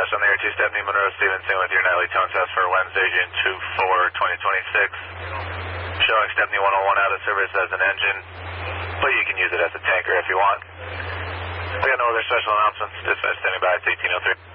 Josh on the air 2 Stepney Monroe Stevenson with your nightly tone test for Wednesday, June 2/4/2026. Showing Stepney 101 out of service as an engine, but you can use it as a tanker if you want. We got no other special announcements. Dispatch standing by at 1803.